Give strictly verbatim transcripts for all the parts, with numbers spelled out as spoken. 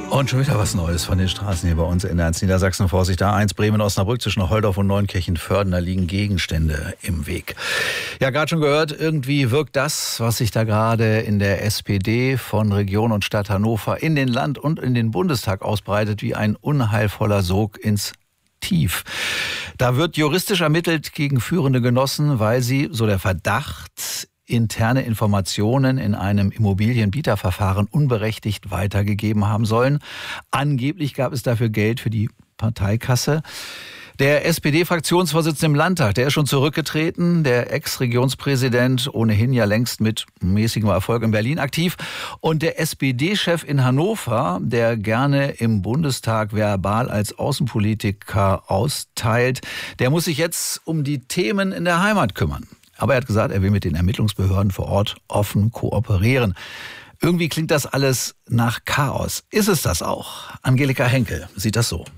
Und schon wieder was Neues von den Straßen hier bei uns in Niedersachsen. Vorsicht, A eins Bremen-Osnabrück zwischen Holdorf und Neunkirchen-Vörden. Da liegen Gegenstände im Weg. Ja, gerade schon gehört, irgendwie wirkt das, was sich da gerade in der S P D von Region und Stadt Hannover in den Land- und in den Bundestag ausbreitet, wie ein unheilvoller Sog ins Tief. Da wird juristisch ermittelt gegen führende Genossen, weil sie, so der Verdacht, interne Informationen in einem Immobilienbieterverfahren unberechtigt weitergegeben haben sollen. Angeblich gab es dafür Geld für die Parteikasse. Der S P D-Fraktionsvorsitzende im Landtag, der ist schon zurückgetreten. Der Ex-Regionspräsident, ohnehin ja längst mit mäßigem Erfolg in Berlin aktiv. Und der S P D-Chef in Hannover, der gerne im Bundestag verbal als Außenpolitiker austeilt, der muss sich jetzt um die Themen in der Heimat kümmern. Aber er hat gesagt, er will mit den Ermittlungsbehörden vor Ort offen kooperieren. Irgendwie klingt das alles nach Chaos. Ist es das auch? Angelika Henkel sieht das so.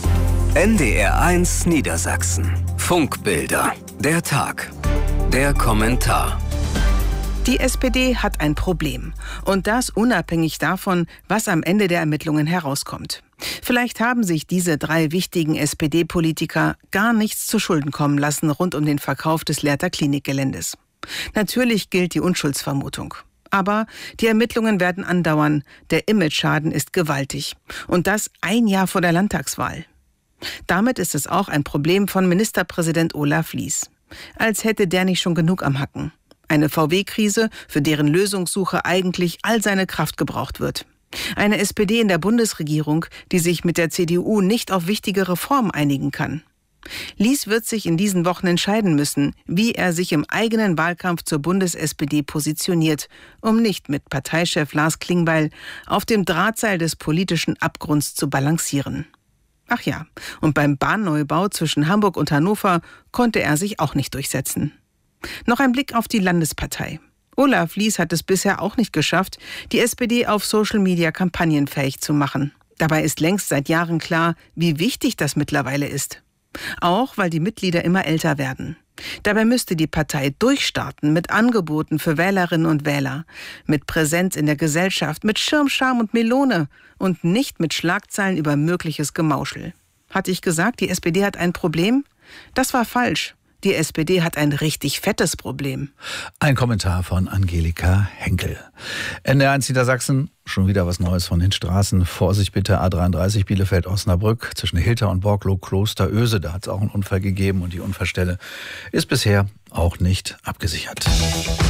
N D R eins Niedersachsen. Funkbilder. Der Tag. Der Kommentar. Die S P D hat ein Problem. Und das unabhängig davon, was am Ende der Ermittlungen herauskommt. Vielleicht haben sich diese drei wichtigen S P D-Politiker gar nichts zu Schulden kommen lassen rund um den Verkauf des Lehrter Klinikgeländes. Natürlich gilt die Unschuldsvermutung. Aber die Ermittlungen werden andauern. Der Imageschaden ist gewaltig. Und das ein Jahr vor der Landtagswahl. Damit ist es auch ein Problem von Ministerpräsident Olaf Lies. Als hätte der nicht schon genug am Hacken. Eine V W-Krise, für deren Lösungssuche eigentlich all seine Kraft gebraucht wird. Eine S P D in der Bundesregierung, die sich mit der C D U nicht auf wichtige Reformen einigen kann. Lies wird sich in diesen Wochen entscheiden müssen, wie er sich im eigenen Wahlkampf zur Bundes-S P D positioniert, um nicht mit Parteichef Lars Klingbeil auf dem Drahtseil des politischen Abgrunds zu balancieren. Ach ja, und beim Bahnneubau zwischen Hamburg und Hannover konnte er sich auch nicht durchsetzen. Noch ein Blick auf die Landespartei. Olaf Lies hat es bisher auch nicht geschafft, die S P D auf Social Media kampagnenfähig zu machen. Dabei ist längst seit Jahren klar, wie wichtig das mittlerweile ist. Auch weil die Mitglieder immer älter werden. Dabei müsste die Partei durchstarten mit Angeboten für Wählerinnen und Wähler, mit Präsenz in der Gesellschaft, mit Schirmscham und Melone und nicht mit Schlagzeilen über mögliches Gemauschel. Hatte ich gesagt, die S P D hat ein Problem? Das war falsch. Die S P D hat ein richtig fettes Problem. Ein Kommentar von Angelika Henkel. N D R eins Niedersachsen, schon wieder was Neues von den Straßen. Vorsicht bitte, A dreiunddreißig Bielefeld-Osnabrück zwischen Hilter und Borglow-Klosteröse. Da hat es auch einen Unfall gegeben und die Unfallstelle ist bisher auch nicht abgesichert.